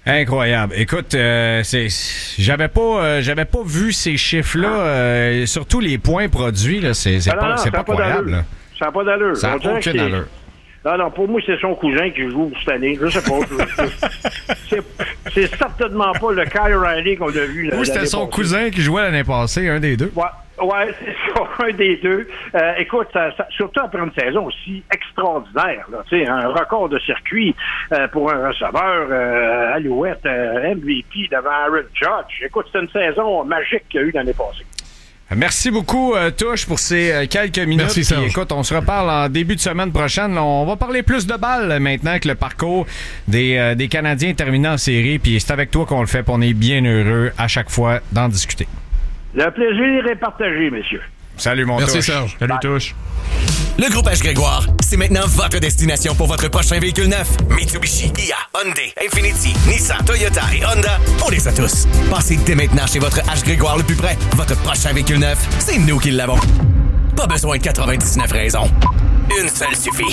Incroyable. Écoute, j'avais pas vu ces chiffres-là, surtout les points produits, là, c'est pas croyable. Là. Ça n'a pas d'allure. Ça n'a aucune allure. Non, pour moi, c'est son cousin qui joue cette année. Je sais pas. C'est certainement pas le Kyle Riley qu'on a vu. Ou c'était son cousin qui jouait l'année passée, un des deux. Ouais, c'est ça, un des deux. Écoute, surtout après une saison aussi extraordinaire, là, tu sais, un record de circuit pour un receveur, Alouette, MVP devant Aaron Judge. Écoute, c'est une saison magique qu'il y a eu l'année passée. Merci beaucoup, Touche, pour ces quelques minutes. Merci, Serge. Puis, écoute, on se reparle en début de semaine prochaine. On va parler plus de balles maintenant que le parcours des Canadiens terminé en série. Puis c'est avec toi qu'on le fait. Puis on est bien heureux à chaque fois d'en discuter. Le plaisir est partagé, messieurs. Salut, mon Touche. Merci, Serge. Salut, Touche. Le Groupe H. Grégoire, c'est maintenant votre destination pour votre prochain véhicule neuf. Mitsubishi, Kia, Hyundai, Infiniti, Nissan, Toyota et Honda, on les a tous. Passez dès maintenant chez votre H. Grégoire le plus près. Votre prochain véhicule neuf, c'est nous qui l'avons. Pas besoin de 99 raisons. Une seule suffit.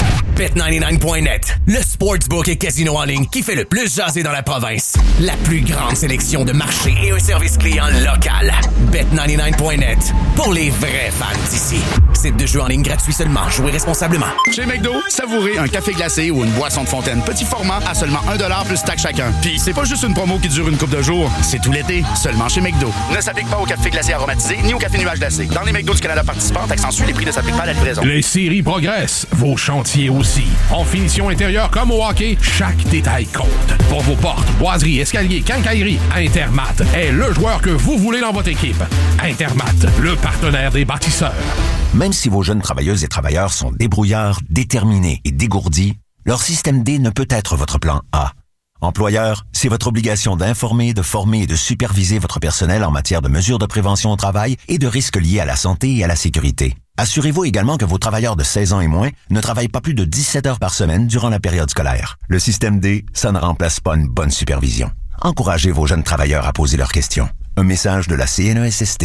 Bet99.net, le sportsbook et casino en ligne qui fait le plus jaser dans la province. La plus grande sélection de marchés et un service client local. Bet99.net, pour les vrais fans d'ici. Site de jeu en ligne gratuit seulement. Jouez responsablement. Chez McDo, savourez un café glacé ou une boisson de fontaine petit format à seulement 1$ plus taxe chacun. Puis c'est pas juste une promo qui dure une couple de jours, c'est tout l'été, seulement chez McDo. Ne s'applique pas au café glacé aromatisé ni au café nuage glacé. Dans les McDo du Canada participants, accentue les prix ne s'appliquent pas à la livraison. Les séries progressent, vos chantiers aussi. En finition intérieure comme au hockey, chaque détail compte. Pour vos portes, boiseries, escaliers, quincailleries, Intermat est le joueur que vous voulez dans votre équipe. Intermat, le partenaire des bâtisseurs. Même si vos jeunes travailleuses et travailleurs sont débrouillards, déterminés et dégourdis, leur système D ne peut être votre plan A. Employeur, c'est votre obligation d'informer, de former et de superviser votre personnel en matière de mesures de prévention au travail et de risques liés à la santé et à la sécurité. Assurez-vous également que vos travailleurs de 16 ans et moins ne travaillent pas plus de 17 heures par semaine durant la période scolaire. Le système D, ça ne remplace pas une bonne supervision. Encouragez vos jeunes travailleurs à poser leurs questions. Un message de la CNESST.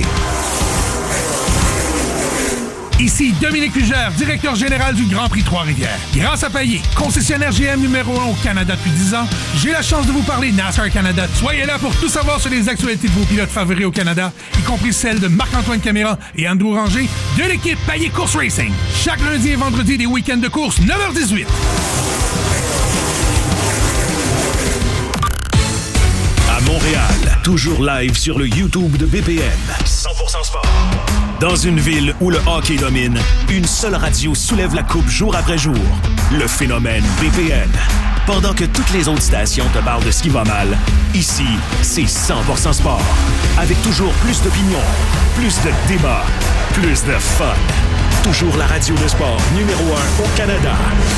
Ici Dominique Hugère, directeur général du Grand Prix Trois-Rivières. Grâce à Payet, concessionnaire GM numéro 1 au Canada depuis 10 ans, j'ai la chance de vous parler NASCAR Canada. Soyez là pour tout savoir sur les actualités de vos pilotes favoris au Canada, y compris celles de Marc-Antoine Caméra et Andrew Ranger de l'équipe Payet Course Racing. Chaque lundi et vendredi des week-ends de course, 9h18. À Montréal, toujours live sur le YouTube de BPM. 100% sport. Dans une ville où le hockey domine, une seule radio soulève la coupe jour après jour. Le phénomène BPM. Pendant que toutes les autres stations te parlent de ce qui va mal, ici, c'est 100% sport. Avec toujours plus d'opinions, plus de débats, plus de fun. Toujours la radio de sport numéro 1 au Canada.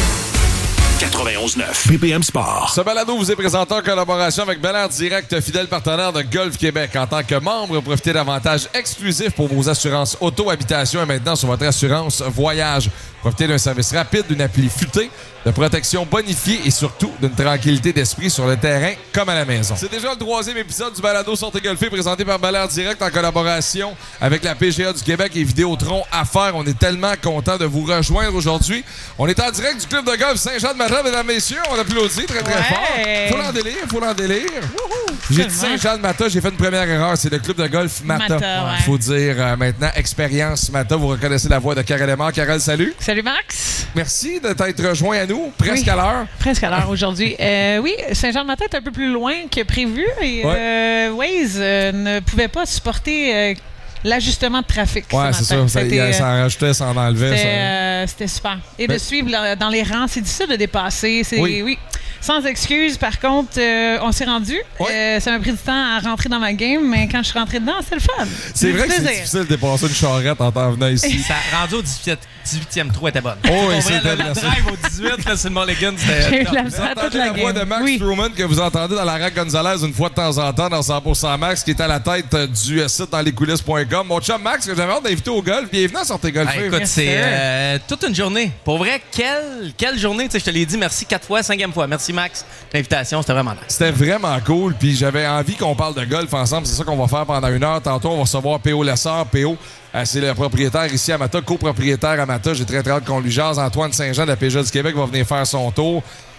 91.9 BPM Sport. Ce balado vous est présenté en collaboration avec Bel Air Direct, fidèle partenaire de Golf Québec. En tant que membre, profitez d'avantages exclusifs pour vos assurances auto, habitation et maintenant sur votre assurance voyage. Profitez d'un service rapide, d'une appli futée, de protection bonifiée et surtout d'une tranquillité d'esprit sur le terrain comme à la maison. C'est déjà le 3e épisode du balado Sortez golfer présenté par Bel Air Direct en collaboration avec la PGA du Québec et Vidéotron Affaires. On est tellement content de vous rejoindre aujourd'hui. On est en direct du club de golf Saint-Jean-de-Mata, mesdames, messieurs. On applaudit très fort. Faut l'en délire. J'ai dit Saint-Jean-de-Mata, j'ai fait une première erreur. C'est le club de golf Mata. Faut dire maintenant expérience Mata. Vous reconnaissez la voix de Karel Lemar. Karel, salut. Salut Max. Merci de t'être rejoint à nous, presque à l'heure. Presque à l'heure aujourd'hui. Oui, Saint-Jean-de-Mata est un peu plus loin que prévu et Waze ne pouvait pas supporter l'ajustement de trafic. Ouais, c'est ça. Ça en rajoutait, ça en enlevait. C'était super. Et de suivre dans les rangs, c'est difficile de dépasser. Oui. Sans excuse, par contre, on s'est rendu. Ça m'a pris du temps à rentrer dans ma game, mais quand je suis rentré dedans, c'est le fun. C'est vrai que c'est difficile de dépasser une charrette en t'en venant ici. Ça rendu au 18e trou était bonne. Oh, oui, le drive au 18, là, c'est le Mulligan. J'ai eu la voix de Max Truman que vous entendez dans la Rack Gonzalez une fois de temps en temps dans 100% Max, qui est à la tête du site dans lescoulisses.com. Mon chum Max, que j'avais hâte d'inviter au golf. Bienvenue à Sortez golfer. Écoute, c'est toute une journée. Pour vrai, quelle journée. Je te l'ai dit, merci 4 fois, 5e fois. Merci Max. L'invitation, c'était vraiment nice. C'était vraiment cool. Puis j'avais envie qu'on parle de golf ensemble. C'est ça qu'on va faire pendant 1 heure. Tantôt, on va recevoir P.O. Lessard. P.O., c'est le propriétaire ici à Mata, copropriétaire à Mata. J'ai très hâte qu'on lui jase. Antoine Saint-Jean de la PGA du Québec va venir faire son tour.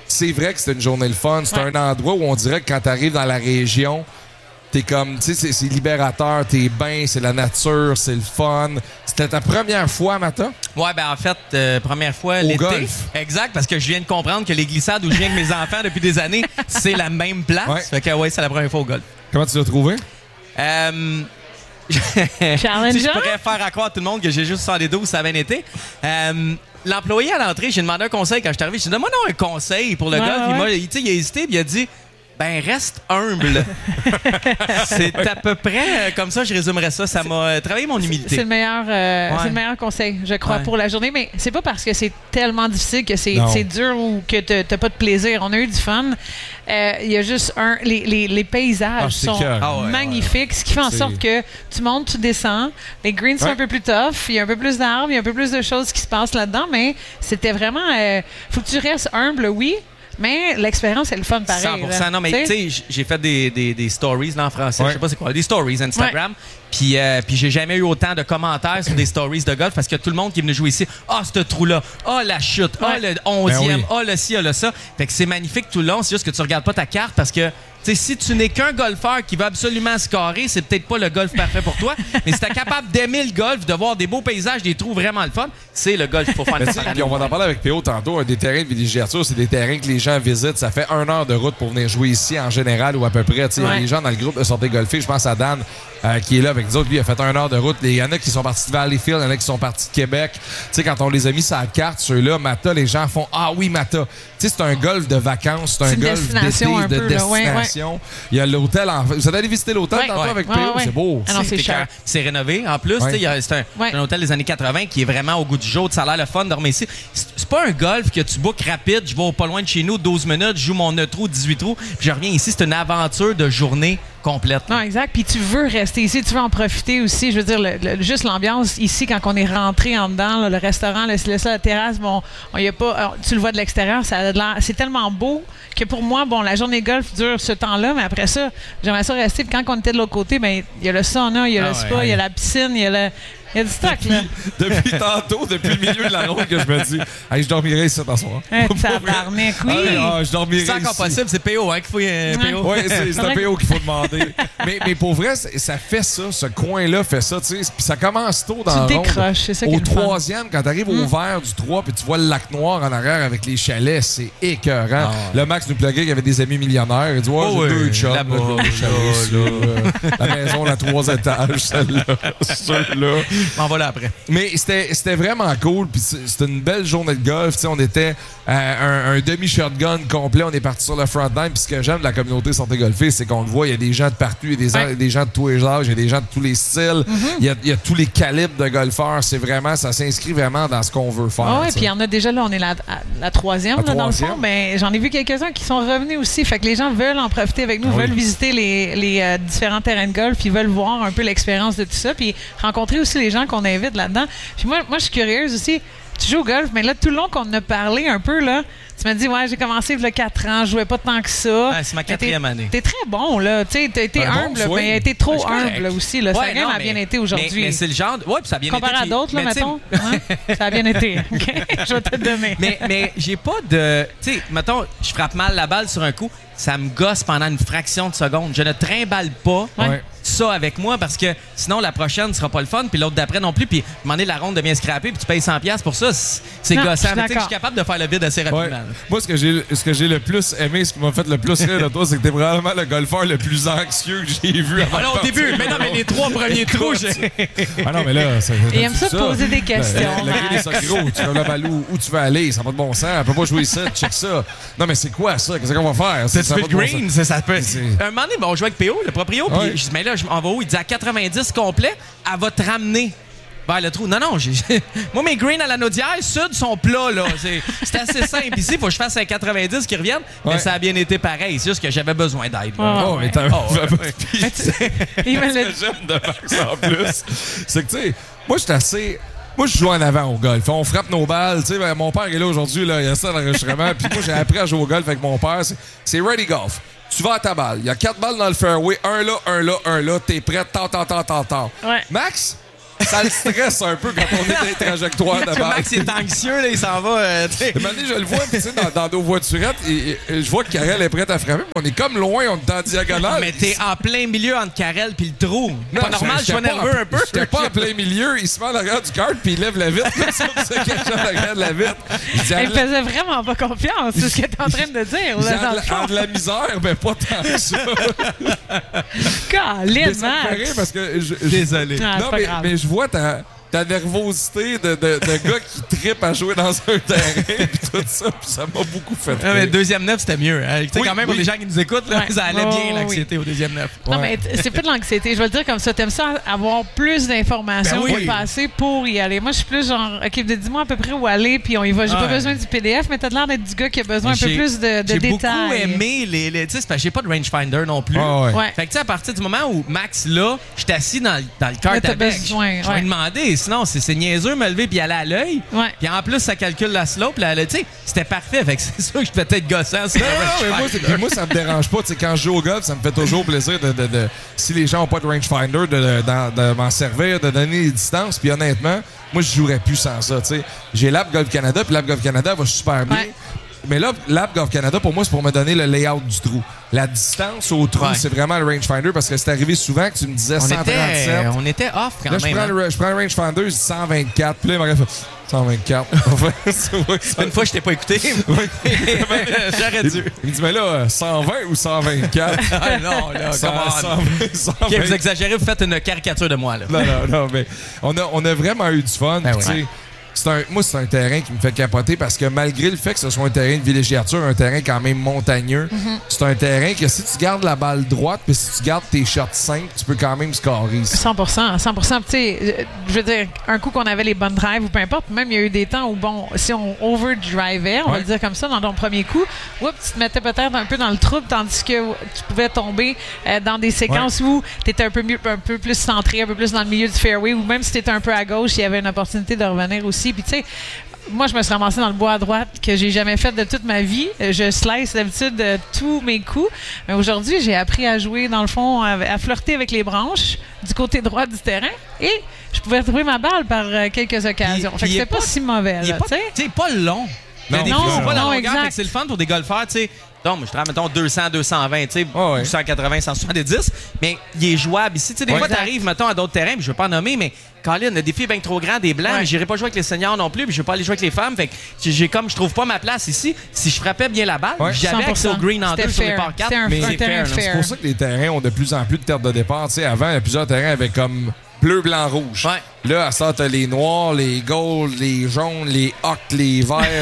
c'est vrai que c'est une journée le fun. C'est un endroit où on dirait que quand t'arrives dans la région, t'es comme, tu sais, c'est libérateur, t'es bien, c'est la nature, c'est le fun. C'était ta première fois, Mata? Ouais, ben en fait, première fois l'été. Golf. Exact, parce que je viens de comprendre que les glissades où je viens avec mes enfants depuis des années, c'est la même place. Ouais. Fait que c'est la première fois au golf. Comment tu l'as trouvé? Challenger? Je pourrais faire à croire à tout le monde que j'ai juste 72, ça a bien été. L'employé à l'entrée, j'ai demandé un conseil quand je suis arrivé. J'ai dit, moi non, un conseil pour le golf. Il a hésité, puis il a dit, ben reste humble. C'est à peu près comme ça, je résumerais ça. Ça m'a travaillé mon humilité. C'est le meilleur conseil, je crois, pour la journée. Mais c'est pas parce que c'est tellement difficile que c'est dur ou que t'as pas de plaisir. On a eu du fun. Il y a juste les paysages sont magnifiques, ce qui fait en sorte que tu montes, tu descends. Les greens sont un peu plus tough. Il y a un peu plus d'arbres, il y a un peu plus de choses qui se passent là-dedans. Mais c'était vraiment... faut que tu restes humble, oui. Mais l'expérience, c'est le fun pareil. 100%. Non, mais tu sais, j'ai fait des stories là, en français. Je sais pas c'est quoi. Des stories Instagram. Puis j'ai jamais eu autant de commentaires sur des stories de golf parce que tout le monde qui est venu jouer ici, ce trou-là, la chute, le 11e, le ci, le ça. Fait que c'est magnifique tout le long. C'est juste que tu regardes pas ta carte parce que si tu n'es qu'un golfeur qui veut absolument scorer, c'est peut-être pas le golf parfait pour toi. Mais si t'es capable d'aimer le golf, de voir des beaux paysages, des trous vraiment le fun, c'est le golf qu'il faut faire. Puis on va en parler avec P.O. tantôt. Des terrains de villégiature, c'est des terrains que les gens visitent. Ça fait 1 heure de route pour venir jouer ici en général ou à peu près. Il y a des gens dans le groupe de Sortez golfer. Je pense à Dan qui est là avec nous autres. Lui, il a fait 1 heure de route. Il y en a qui sont partis de Valleyfield, il y en a qui sont partis de Québec. Quand on les a mis sur la carte, ceux-là, Mata, les gens font oui, Mata. C'est un golf de vacances, c'est un golf d'été, de destination. Il y a l'hôtel. Vous allez aller visiter l'hôtel tantôt avec P.O. C'est beau. Ah non, c'est cher. C'est rénové. En plus, c'est un hôtel des années 80 qui est vraiment au goût du jour. Ça a l'air le fun de dormir ici. C'est pas un golf que tu bookes rapide. Je vais pas loin de chez nous, 12 minutes, je joue mon 9 trous, 18 trous, puis je reviens ici. C'est une aventure de journée complète. Non, exact. Puis tu veux rester ici, tu veux en profiter aussi. Je veux dire, juste l'ambiance ici, quand on est rentré en dedans, là, le restaurant, la terrasse, y a pas, tu le vois de l'extérieur, c'est tellement beau que pour moi, la journée golf dure ce temps-là, mais après ça, j'aimerais ça rester. Puis quand on était de l'autre côté, il y a le sauna, il y a le spa, il y a la piscine, il y a du stock, là. Depuis tantôt, depuis le milieu de la route, que je me dis, je dormirai ici ce soir. Tabarnak, oui. Je dormirai ici. C'est encore possible, c'est P.O. qu'il faut P.O. Oui, c'est un P.O. qu'il faut demander. mais pour vrai, ça fait ça, ce coin-là fait ça, tu sais. Puis ça commence tôt dans le décroches, c'est ça qui est le fun. Au 3e, quand t'arrives au vert du 3, puis tu vois le lac noir en arrière avec les chalets, c'est écœurant. Le Max nous pluguait qu'il y avait des amis millionnaires. Il dit, j'ai 2 chums. La maison, la 3 étages, celle-là. On va là après. Mais c'était vraiment cool. Puis c'était une belle journée de golf. T'sais, on était un demi-shotgun complet. On est parti sur le front line. Puis ce que j'aime de la communauté Sortez golfer, c'est qu'on le voit. Il y a des gens de partout. Il y a des gens de tous les âges. Il y a des gens de tous les styles. Il y a tous les calibres de golfeurs. C'est vraiment, ça s'inscrit vraiment dans ce qu'on veut faire. Oui, puis il y en a déjà là. On est la 3e dans le fond. Ben, j'en ai vu quelques-uns qui sont revenus aussi. Fait que les gens veulent en profiter avec nous, veulent visiter les différents terrains de golf. Ils veulent voir un peu l'expérience de tout ça. Puis rencontrer aussi les gens qu'on invite là-dedans. Puis moi, je suis curieuse aussi. Tu joues au golf, mais là, tout le long qu'on a parlé un peu, là, tu m'as dit, j'ai commencé il y a 4 ans, je jouais pas tant que ça. C'est ma 4e année. T'es très bon, là. Tu sais, t'as été humble, mais t'es trop humble aussi. Là. Ça a bien été aujourd'hui. Mais c'est le genre. Oui, puis ça a bien été. Comparé à d'autres, là, mettons. Ça a bien été. Je vais te le donner. Mais j'ai pas de. Tu sais, mettons, je frappe mal la balle sur un coup, ça me gosse pendant une fraction de seconde. Je ne trimballe pas ça avec moi parce que sinon la prochaine sera pas le fun puis l'autre d'après non plus puis demander la ronde devient scrappée puis tu payes 100$ pour ça, c'est gossant. Mais tu sais, je suis capable de faire le vide assez rapidement. Moi, ce que j'ai le plus aimé, ce qui m'a fait le plus rire de toi, c'est que t'es probablement le golfeur le plus anxieux que j'ai vu avant au début, mais non, mais les 3 premiers trous, non, mais là, il aime ça poser des questions. La grille est gros, tu veux la balle où tu veux aller, ça n'a pas de bon sens, elle peut pas jouer ça, check ça. Non, mais c'est quoi ça? Qu'est-ce qu'on va faire? C'est le green, ça peut. Un moment donné, on jouait avec P.O., le proprio, puis je dis, mais là, je m'en vais où? Il dit à 90 complet, elle va te ramener vers le trou. Non, moi, mes greens à la Naudière, sud, sont plats, là. C'est assez simple. Ici, il faut que je fasse un 90 qui reviennent, mais ça a bien été pareil. C'est juste que j'avais besoin d'aide. Mais t'as ce que j'aime de Max en plus, c'est que, tu sais, moi, je suis assez... Moi, je joue en avant au golf. On frappe nos balles. Tu sais, mon père est là aujourd'hui, là, il y a ça dans l'enregistrement. Puis moi, j'ai appris à jouer au golf avec mon père. C'est ready golf. Tu vas à ta balle. Il y a 4 balles dans le fairway. Un là. T'es prêt. Tant. Ouais. Max, ça le stresse un peu quand on est dans les trajectoires de balle. Max est anxieux, là, il s'en va. Je le vois, tu sais, dans nos voiturettes, et je vois que Karel est prête à frapper. On est comme loin, on est en diagonale. Mais t'es en plein milieu entre Karel puis le trou. Non, pas normal, je sois nerveux un peu. J'étais pas en plein milieu. Il se met en arrière du kart puis il lève la vitre. Comme ça, c'est quelque chose en arrière de la vitre. Il faisait vraiment pas confiance. C'est ce que t'es en train de dire. En de la misère, mais pas tant que ça. Calé, Max. Parce que désolé. Non, mais je vois ta nervosité de gars qui trippent à jouer dans un terrain puis tout ça, puis ça m'a beaucoup fait rire. Mais deuxième neuf, c'était mieux. Hein? Quand même, pour les gens qui nous écoutent, là, ça allait bien, l'anxiété au deuxième neuf. Non, mais c'est pas de l'anxiété. Je vais le dire comme ça. T'aimes ça avoir plus d'informations pour passer pour y aller. Moi, je suis plus genre, OK, dis-moi à peu près où aller, puis on y va. J'ai pas besoin du PDF, mais t'as l'air d'être du gars qui a besoin un peu plus de détails. J'ai beaucoup aimé les tu sais, c'est parce que j'ai pas de rangefinder non plus. Fait que, tu sais, à partir du moment où Max, là, je suis assis dans le kart avec, je vais demander. Sinon, c'est niaiseux me lever puis aller à l'œil. Puis en plus, ça calcule la slope. Tu sais, c'était parfait. Fait que c'est sûr que je peux être gossant. Mais moi, ça me dérange pas. T'sais, quand je joue au golf, ça me fait toujours plaisir de si les gens n'ont pas de rangefinder, de m'en servir, de donner les distances. Puis honnêtement, moi, je jouerais plus sans ça. T'sais. J'ai l'App Golf Canada, puis l'App Golf Canada va super bien. Mais là, l'App Golf Canada, pour moi, c'est pour me donner le layout du trou. La distance au trou, c'est vraiment le rangefinder parce que c'est arrivé souvent que tu me disais 137. On était off quand même. Je prends le rangefinder, je dis 124. Puis là, il m'aurait fait 124. Une fois, je t'ai pas écouté. J'aurais dû. Il me dit, mais là, 120 ou 124? Ah non, là, 120. OK, vous exagérez, vous faites une caricature de moi, là. Non, mais on a vraiment eu du fun. Moi, c'est un terrain qui me fait capoter parce que malgré le fait que ce soit un terrain de villégiature, un terrain quand même montagneux, c'est un terrain que si tu gardes la balle droite puis si tu gardes tes shots simples, tu peux quand même scorer. 100%. Tu sais, je veux dire, un coup qu'on avait les bonnes drives ou peu importe, même il y a eu des temps où, bon, si on overdrivait, on va le dire comme ça, dans ton premier coup, tu te mettais peut-être un peu dans le trouble tandis que tu pouvais tomber dans des séquences où tu étais un peu plus centré, un peu plus dans le milieu du fairway ou même si tu étais un peu à gauche, il y avait une opportunité de revenir aussi. Puis, tu sais, moi, je me suis ramassée dans le bois à droite que j'ai jamais fait de toute ma vie. Je slice d'habitude tous mes coups. Mais aujourd'hui, j'ai appris à jouer, dans le fond, à flirter avec les branches du côté droit du terrain. Et je pouvais retrouver ma balle par quelques occasions. Fait que c'était pas si mauvais, là, tu sais. Pas long. Non, c'est pas la longueur. exact. C'est le fun pour des golfeurs, tu sais. Donc, je te mettons 200, 220, tu sais, 180, 170, mais il est jouable ici. Tu sais, des fois, tu arrives, mettons, à d'autres terrains, puis je veux pas en nommer, mais Colin, le défi est bien trop grand, des blancs, mais j'irai pas jouer avec les seniors non plus, puis je veux pas aller jouer avec les femmes. Fait que je trouve pas ma place ici. Si je frappais bien la balle, j'avais accès au green en 2 sur les par 4. C'est fair. C'est pour ça que les terrains ont de plus en plus de terres de départ. Tu sais, avant, il y a plusieurs terrains avec comme bleu, blanc, rouge. Là, à ça, t'as les noirs, les golds, les jaunes, les ocres, les verts,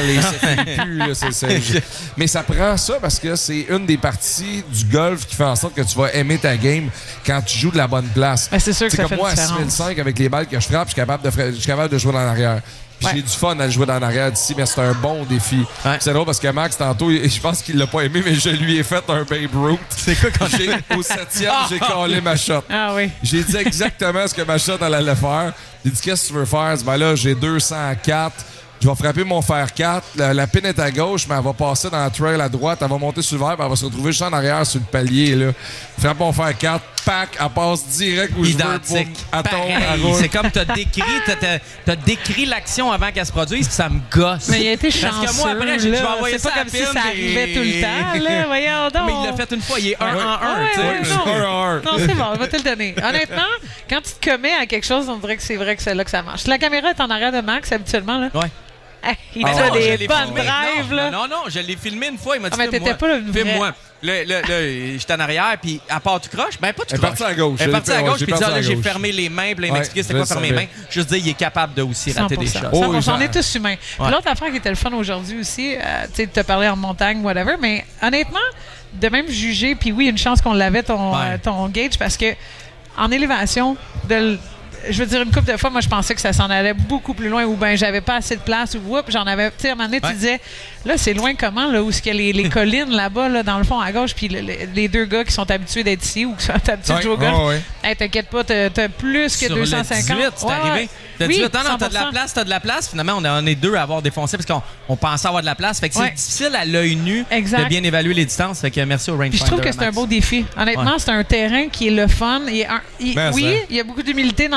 les Mais ça prend ça parce que c'est une des parties du golf qui fait en sorte que tu vas aimer ta game quand tu joues de la bonne place. C'est sûr que ça fait moi, différence. à 6005, avec les balles que je frappe, je suis capable de jouer dans l'arrière. Puis j'ai du fun à le jouer dans l'arrière d'ici, mais c'est un bon défi. C'est drôle parce que Max, tantôt, je pense qu'il l'a pas aimé, mais je lui ai fait un Babe Ruth. C'est quoi quand au 7e, j'ai collé ma shot. Ah oui. J'ai dit exactement ce que ma shot elle allait faire. J'ai dit, qu'est-ce que tu veux faire? Je dis, ben là, j'ai 204. Je vais frapper mon fer 4. La pin est à gauche, mais elle va passer dans la trail à droite. Elle va monter sur le verre, puis elle va se retrouver juste en arrière sur le palier. Là. Frappe mon fer 4. Pack, elle passe direct où identique. Je veux. Elle tombe, elle roule. C'est comme t'as décrit l'action avant qu'elle se produise, puis ça me gosse. Mais il a été chanceux. Parce que moi, après, je vais envoyer ça pas comme si ça arrivait tout le temps. Là. Voyons donc. Mais il l'a fait une fois. Il est 1 en 1. Non, c'est bon. Je vais te le donner. Honnêtement, quand tu te commets à quelque chose, on dirait que c'est vrai que c'est là que ça marche. La caméra est en arrière de Max, habituellement. Là. Ouais. Il a des bonnes drives, là. Non, je l'ai filmé une fois. Il m'a dit, mais t'étais pas une vraie. Filme-moi. Là, j'étais en arrière, puis à part tu croches, ben pas tu croches. Elle est partie à gauche. Elle est partie à gauche, puis là, j'ai fermé les mains, puis là, il m'expliquait c'était quoi fermer les mains. Juste dire, il est capable de aussi rater des shots. On est tous humains. L'autre affaire qui était le fun aujourd'hui aussi, tu sais, de te parler en montagne, whatever, mais honnêtement, de même juger, puis oui, une chance qu'on l'avait, ton gauge, parce que en élévation, je veux dire, une couple de fois, moi, je pensais que ça s'en allait beaucoup plus loin ou bien j'avais pas assez de place ou j'en avais. Tu sais, à un moment donné, tu disais, là, c'est loin comment, là, où est-ce qu'il y a les collines là-bas, là, dans le fond, à gauche, puis les deux gars qui sont habitués d'être ici ou qui sont habitués de jouer au golf. Hey, t'inquiète pas, t'as plus que sur 250. Le 18, c'est arrivé. T'as 18 ans, t'as de la place. Finalement, on est deux à avoir défoncé parce qu'on pensait avoir de la place. Fait que c'est difficile à l'œil nu de bien évaluer les distances. Fait que merci au rangefinder. Je trouve que c'est un beau défi. Honnêtement, c'est un terrain qui est le fun. Il y a beaucoup d'humilité dans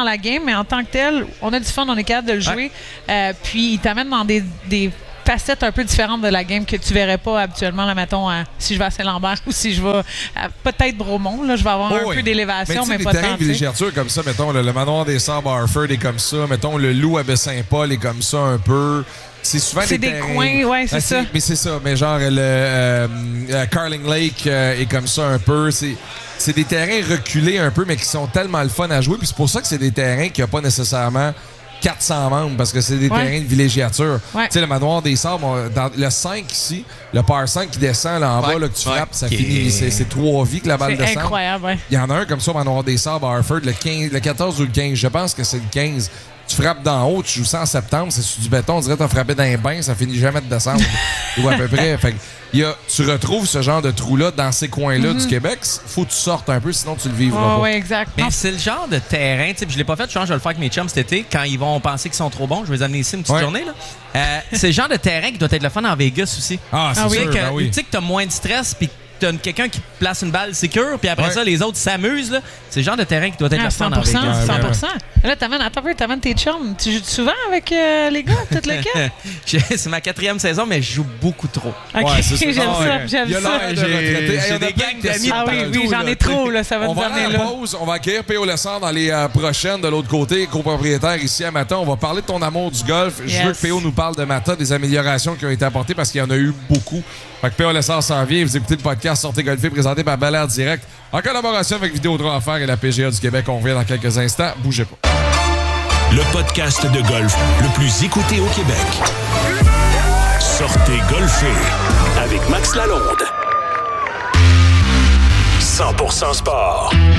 la game, mais en tant que tel, on a du fun, on est capable de le jouer. Puis il t'amène dans des facettes un peu différentes de la game que tu verrais pas habituellement, là, mettons, si je vais à Saint-Lambert ou si je vais peut-être Bromont, là, je vais avoir un peu d'élévation, mais pas tant. Mais des terrains de villégiature comme ça, mettons, le manoir des Sables à Harford est comme ça, mettons, le Loup à Baie-Saint-Paul est comme ça un peu. C'est souvent des coins, ouais, c'est ça. Mais c'est ça, mais genre le Carling Lake est comme ça un peu. C'est des terrains reculés un peu, mais qui sont tellement le fun à jouer. Puis c'est pour ça que c'est des terrains qui n'ont pas nécessairement 400 membres, parce que c'est des terrains de villégiature. Tu sais, le manoir des Sables, dans le 5 ici, le par 5 qui descend là en bas, là, que tu frappes, ça finit. C'est 3 vies que la balle descend. C'est incroyable, ouais. Il y en a un comme ça au manoir des Sables à Harford, le 14 ou le 15. Je pense que c'est le 15. Tu frappes d'en haut, tu joues ça en septembre, c'est sur du béton, on dirait que t'as frappé dans un bain, ça finit jamais de descendre. Ou à peu près. Fait tu retrouves ce genre de trou-là dans ces coins-là du Québec. Faut que tu sortes un peu, sinon tu le vivras pas. Oui, exact. Mais c'est le genre de terrain, tu sais, je l'ai pas fait, je vais le faire avec mes chums cet été, quand ils vont penser qu'ils sont trop bons, je vais les amener ici une petite journée. Là. C'est le genre de terrain qui doit être le fun en Vegas aussi. Ah, c'est sûr, tu sais que t'as moins de stress, puis t'as quelqu'un qui place une balle sécure, puis après ça, les autres s'amusent. Là. C'est le genre de terrain qui doit être le fun en Vegas. 100%. Là, t'amènes tes chums. Tu joues souvent avec les gars, toute l'équipe? C'est ma 4e saison, mais je joue beaucoup trop. OK, ouais, c'est ça. J'aime ça. J'ai des gangs d'amis. Ah oui, j'en ai trop, là, ça va nous amener là. On va accueillir P.O. Lessard dans les prochaines de l'autre côté, copropriétaire ici à Mata. On va parler de ton amour du golf. Je veux que P.O. nous parle de Mata, des améliorations qui ont été apportées, parce qu'il y en a eu beaucoup. Fait que P.O. Lessard s'en vient. Vous écoutez le podcast Sortez Golfer présenté par Bel Air Direct en collaboration avec Vidéotron Affaires et la PGA du Québec. On revient dans quelques instants. Bougez pas. Le podcast de golf le plus écouté au Québec. Sortez Golfer avec Max Lalonde. 100% sport.